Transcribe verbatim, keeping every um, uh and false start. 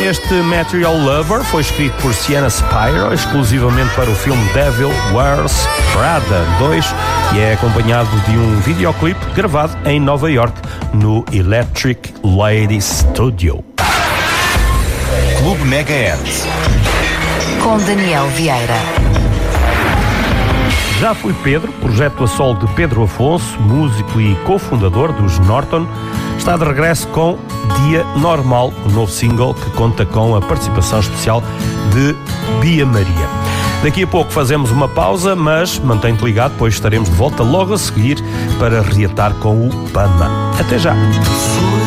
Este Material Lover foi escrito por Sienna Spiro exclusivamente para o filme Devil Wears Prada dois e é acompanhado de um videoclipe gravado em Nova York no Electric Lady Studio. Clube Megahertz com Daniel Vieira. Já Fui Pedro, projeto a solo de Pedro Afonso, músico e cofundador dos Norton, está de regresso com Dia Normal, o novo single que conta com a participação especial de Bia Maria. Daqui a pouco fazemos uma pausa, mas mantém-te ligado, pois estaremos de volta logo a seguir para reatar com o Pama. Até já!